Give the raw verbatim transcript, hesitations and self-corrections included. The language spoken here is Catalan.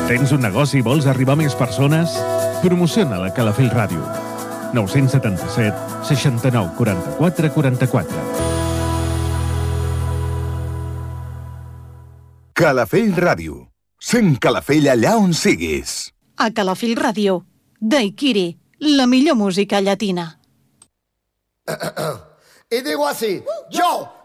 Tens un negoci i vols arribar a més persones? Promociona la Calafell Ràdio. nou set set, seixanta-nou, quaranta-quatre, quaranta-quatre. Calafell Ràdio. Sent Calafell allà on siguis. A Calafell Ràdio, Daiquiri, la millor música llatina. Y digo así, yo